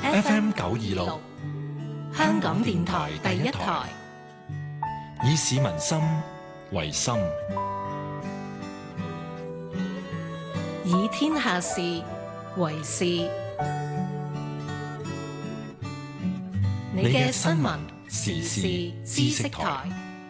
FM926，香港電台第一台，以市民心為心， 以天下事為事。你嘅新聞時事知識台。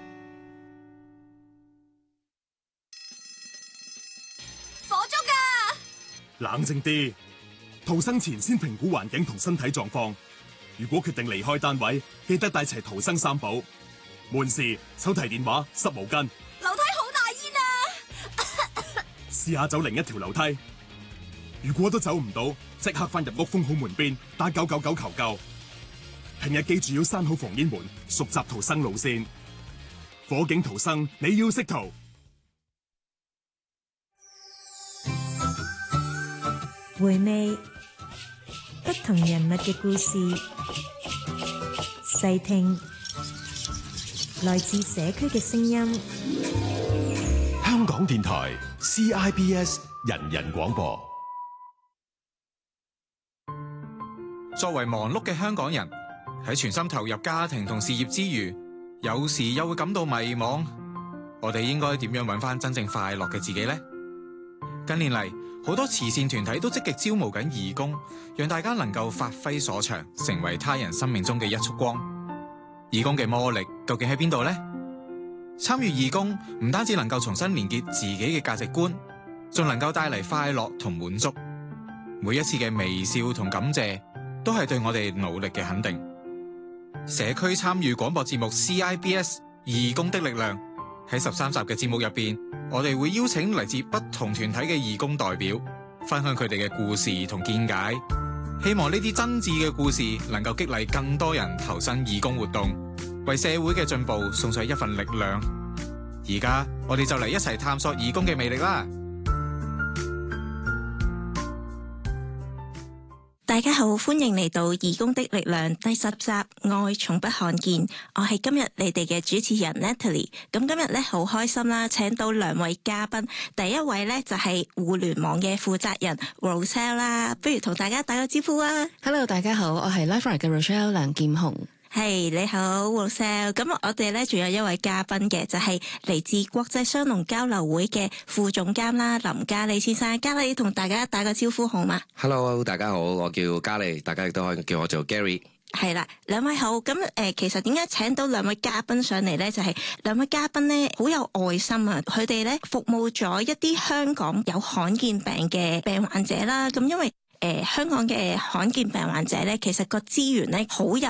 火燭啊！ 冷靜啲，逃生前先評估環境同身體狀況。如果決定離開單位，記得帶齊逃生三寶：門匙、手提電話、濕毛巾。 樓梯好大煙啊！ 試下走另一條樓梯。如果都走唔到，即刻翻入屋封好門邊，打999求救。平日記住要閂好防煙門，熟習逃生路線。火警逃生，你要識逃。 回味不同人物嘅故事，細聽來自社區嘅聲音。 香港電台 CIBS 人人廣播。 作為忙碌嘅香港人，喺全心投入家庭同事業之餘，有時又會感到迷茫。我哋應該點樣揾翻真正快樂嘅自己呢？近年嚟，好多慈善團體都積極招募緊義工，讓大家能夠發揮所長，成為他人生命中嘅一束光。義工嘅魔力究竟喺邊度呢？參與義工唔單止能夠重新連結自己嘅價值觀，仲能夠帶嚟快樂同滿足。每一次嘅微笑同感謝，都係對我哋努力嘅肯定。社區參與廣播節目 CIBS 義工的力量，喺13集嘅節目入邊，我哋會邀請嚟自不同團體嘅義工代表，分享佢哋嘅故事同見解。希望呢啲真摯嘅故事能夠激勵更多人投身義工活動，為社會嘅進步送上一份力量。而家我哋就嚟一齊探索義工嘅魅力啦！ 大家好，歡迎嚟到義工的力量第10集，愛從不看見。我係今日你哋嘅主持人 Natalie。咁今日咧好開心啦，請到2位嘉賓。第一位咧就係互聯網嘅負責人 Rochelle 啦，不如同大家打個招呼啊。 Hello， 大家好，我係 Lifeline 嘅 Rochelle 梁劍虹。 係、你好 Rochelle。咁我哋咧仲有一位嘉賓嘅，就係嚟自國際商農交流會嘅副總監啦，林嘉利先生。嘉利同大家打個招呼好嗎？ Hello， 大家好，我叫嘉利，大家亦都可以叫我做 Gary。 係啦，2位好。咁其實點解請到2位嘉賓上嚟咧？就係2位嘉賓咧好有愛心啊！佢哋咧服務咗一啲香港有罕見病嘅病患者啦。咁因為香港嘅罕見病患者咧，其實個資源咧好有